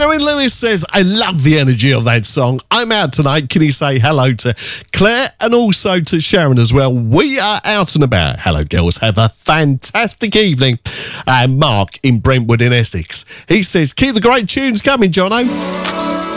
Erin Lewis says, I love the energy of that song. I'm out tonight. Can you say hello to Claire and also to Sharon as well? We are out and about. Hello, girls. Have a fantastic evening. And Mark in Brentwood in Essex, he says, keep the great tunes coming, Jono.